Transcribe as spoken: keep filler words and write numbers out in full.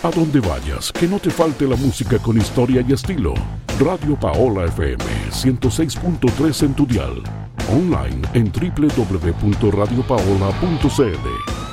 A donde vayas, que no te falte la música con historia y estilo. Radio Paola F M ciento seis punto tres en tu dial. Online en doble u doble u doble u punto radio paola punto c l.